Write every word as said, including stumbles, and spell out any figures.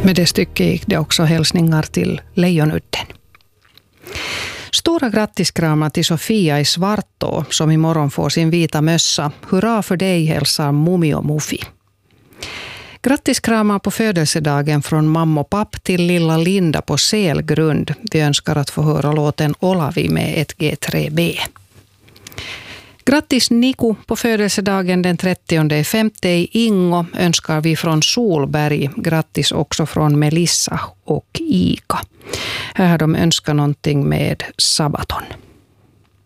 Med det stycket gick det också hälsningar till Lejonudden. Stora grattiskramar till Sofia i Svartå som imorgon får sin vita mössa. Hurra för dig, hälsar Mumi och Mufi. Grattiskramar på födelsedagen från mamma och papp till lilla Linda på Selgrund. Vi önskar att få höra låten Olavi med ett G tre B. Grattis Niku på födelsedagen den trettionde femte i Ingo önskar vi från Solberg. Grattis också från Melissa och Ika. Här har de önskat någonting med Sabaton.